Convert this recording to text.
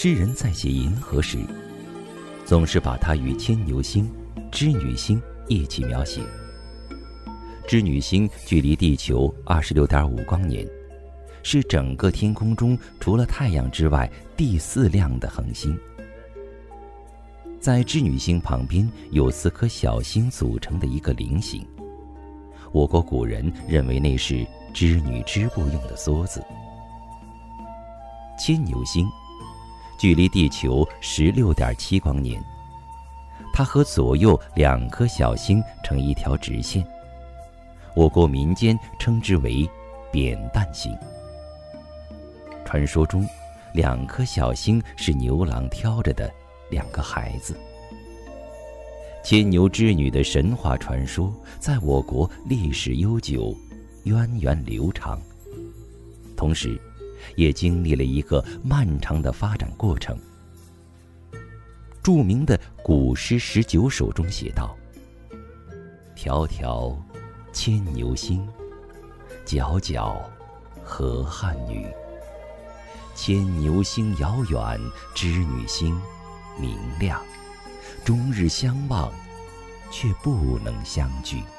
诗人在写银河时，总是把它与牵牛星、织女星一起描写。织女星距离地球26.5光年，是整个天空中除了太阳之外第4亮的恒星。在织女星旁边有4颗小星组成的一个菱形，我国古人认为那是织女织布用的梭子。牵牛星距离地球16.7光年，它和左右2颗小星成一条直线，我国民间称之为扁担星。传说中2颗小星是牛郎挑着的2个孩子。牵牛织女的神话传说在我国历史悠久，源远流长，同时也经历了一个漫长的发展过程。著名的古诗19首中写道：迢迢牵牛星，皎皎河汉女。牵牛星遥远，织女星明亮，终日相望，却不能相聚。